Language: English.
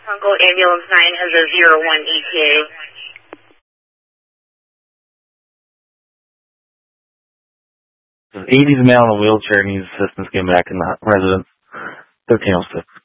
Uncle Ambulance 9 has a 01 ETA. An 80s male in a wheelchair needs assistance getting back in the residence. 1306.